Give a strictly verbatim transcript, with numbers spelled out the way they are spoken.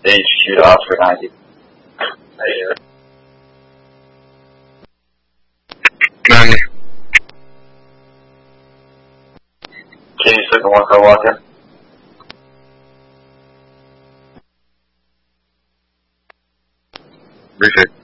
They shoot off for ninety. Yeah. ninety. Can you sit in one car walk in? Appreciate it.